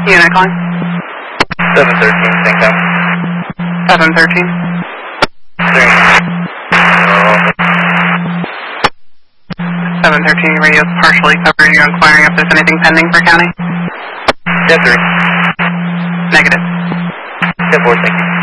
Unit calling. 713, thank you. 713. 713, radio is partially covered. You're inquiring if there's anything pending for county? 10-3. Negative. 10-4, thank you.